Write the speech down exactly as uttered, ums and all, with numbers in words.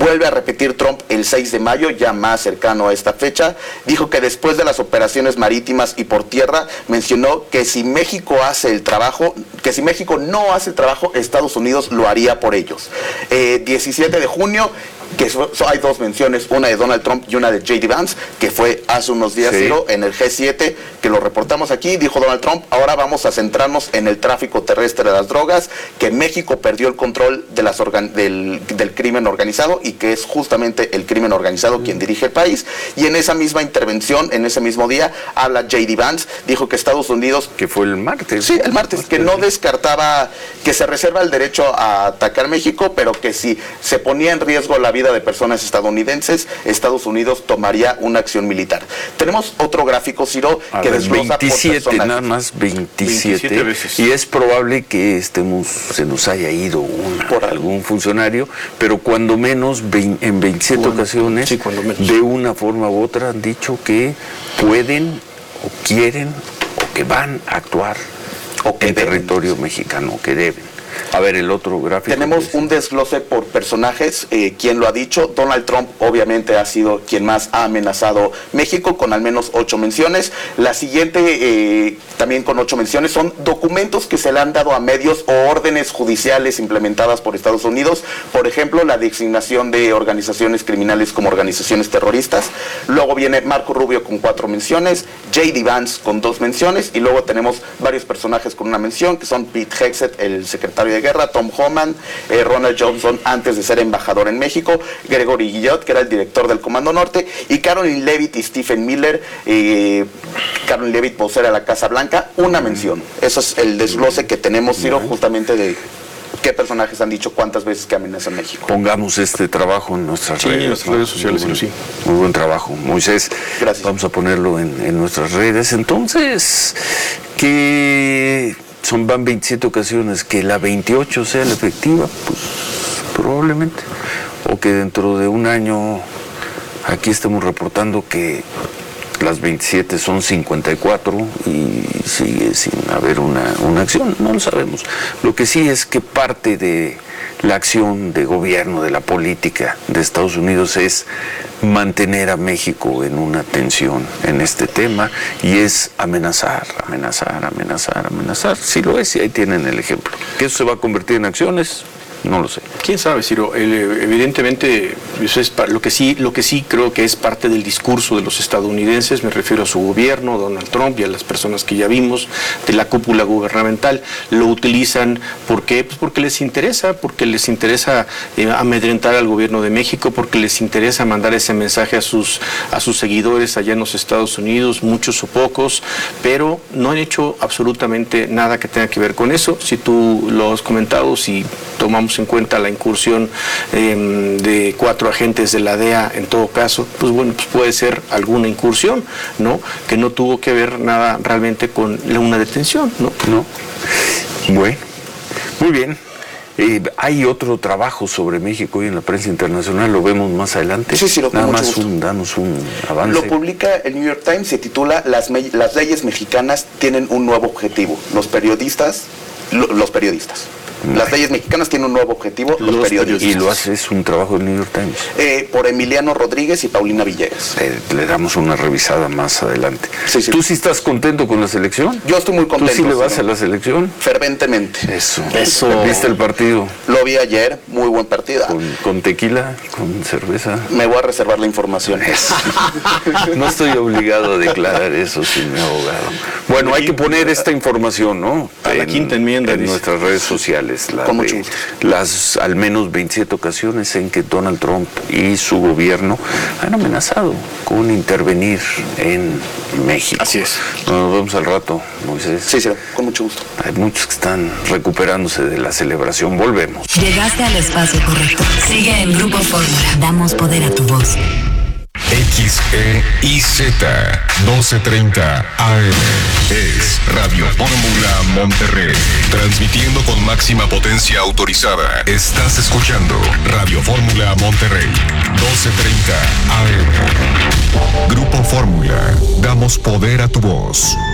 Vuelve a repetir Trump el seis de mayo, ya más cercano a esta fecha. Dijo que después de las operaciones marítimas y por tierra, mencionó que si México hace el trabajo, que si México no hace el trabajo, Estados Unidos lo haría por ellos. Eh, diecisiete de junio, que so, so hay dos menciones, una de Donald Trump y una de J D Vance, que fue hace unos días, sí. Ciro, en el G siete, que lo reportamos aquí. Dijo Donald Trump: ahora vamos a centrarnos en el tráfico terrestre de las drogas, que México perdió el control de las organ del, del crimen organizado y que es justamente el crimen organizado quien dirige el país. Y en esa misma intervención, en ese mismo día, habla J D Vance, dijo que Estados Unidos... Que fue el martes. Sí, el martes, que no descartaba, que se reserva el derecho a atacar México, pero que si se ponía en riesgo la vida de personas estadounidenses, Estados Unidos tomaría una acción militar. Tenemos otro gráfico, Ciro, a que ver, desglosa veintisiete, por nada más veintisiete, veintisiete veces. Y es probable que estemos, se nos haya ido una, por algún funcionario, pero cuando menos veinte, en veintisiete bueno, ocasiones, sí, cuando menos. De una forma u otra han dicho que pueden o quieren o que van a actuar o que en deben. Territorio mexicano, que deben. A ver, el otro gráfico. Tenemos un desglose por personajes. Eh, ¿Quién lo ha dicho? Donald Trump obviamente ha sido quien más ha amenazado México, con al menos ocho menciones. La siguiente, eh, también con ocho menciones, son documentos que se le han dado a medios o órdenes judiciales implementadas por Estados Unidos. Por ejemplo, la designación de organizaciones criminales como organizaciones terroristas. Luego viene Marco Rubio con cuatro menciones, J D Vance con dos menciones, y luego tenemos varios personajes con una mención, que son Pete Hegseth, el secretario de Guerra, Tom Homan, eh, Ronald Johnson antes de ser embajador en México, Gregory Guillot, que era el director del Comando Norte, y Caroline Leavitt y Stephen Miller, eh, Caroline Leavitt, vocera de la Casa Blanca, una mención. Eso es el desglose que tenemos, Ciro, justamente de qué personajes han dicho cuántas veces que amenazan México. Pongamos este trabajo en nuestras sí, redes. en nuestras redes sociales, muy, sí. Muy buen trabajo, Moisés. Gracias. Vamos a ponerlo en, en nuestras redes. Entonces, que son van veintisiete ocasiones, que la veintiocho sea la efectiva, pues probablemente. O que dentro de un año aquí estemos reportando que las veintisiete son cincuenta y cuatro y sigue sin haber una, una acción, no lo sabemos. Lo que sí es que parte de la acción de gobierno, de la política de Estados Unidos es mantener a México en una tensión en este tema, y es amenazar, amenazar, amenazar, amenazar. Sí lo es, y ahí tienen el ejemplo. ¿Que eso se va a convertir en acciones? No lo sé. ¿Quién sabe, Ciro? El, evidentemente, eso es lo que sí, lo que sí creo que es parte del discurso de los estadounidenses, me refiero a su gobierno, Donald Trump, y a las personas que ya vimos de la cúpula gubernamental. Lo utilizan, ¿por qué? Pues porque les interesa, porque les interesa eh, amedrentar al gobierno de México, porque les interesa mandar ese mensaje a sus, a sus seguidores allá en los Estados Unidos, muchos o pocos, pero no han hecho absolutamente nada que tenga que ver con eso. Si tú lo has comentado, si tomamos en cuenta la incursión eh, de cuatro agentes de la D E A, en todo caso, pues bueno, pues puede ser alguna incursión, ¿no? Que no tuvo que ver nada realmente con una detención, ¿no? No. Bueno, muy bien. Eh, hay otro trabajo sobre México hoy en la prensa internacional, lo vemos más adelante. Sí, sí, lo Nada más gusto. un, danos un avance. Lo publica el New York Times, se titula Las, las leyes mexicanas tienen un nuevo objetivo. Los periodistas, lo, los periodistas. Las leyes mexicanas tienen un nuevo objetivo, los, los periodistas. Y lo hace, es un trabajo del New York Times. Eh, por Emiliano Rodríguez y Paulina Villegas. Eh, le damos una revisada más adelante. Sí, sí. ¿Tú sí estás contento con la selección? Yo estoy muy contento. ¿Tú sí le vas ¿no? a la selección? Ferventemente. Eso. Eso. ¿Viste el partido? Lo vi ayer, muy buen partido. ¿Con, con tequila? ¿Con cerveza? Me voy a reservar la información. Eso. No estoy obligado a declarar eso sin mi abogado. Bueno, hay que poner esta información, ¿no? A la en, quinta enmienda. En nuestras redes sociales. La Con mucho de, gusto. Las al menos veintisiete ocasiones en que Donald Trump y su gobierno han amenazado con intervenir en México. Así es. Nos vemos al rato, Moisés. Sí, sí, con mucho gusto. Hay muchos que están recuperándose de la celebración. Volvemos. Llegaste al espacio correcto. Sigue en Grupo Fórmula. Damos poder a tu voz. X E I Z doce treinta A M es Radio Fórmula Monterrey, transmitiendo con máxima potencia autorizada. Estás escuchando Radio Fórmula Monterrey, doce treinta A M. Grupo Fórmula, damos poder a tu voz.